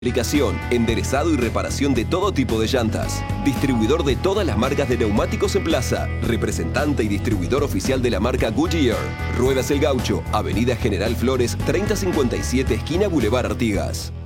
Fabricación, enderezado y reparación de todo tipo de llantas. Distribuidor de todas las marcas de neumáticos en plaza. Representante y distribuidor oficial de la marca Goodyear. Ruedas El Gaucho, Avenida General Flores, 3057, esquina Boulevard Artigas.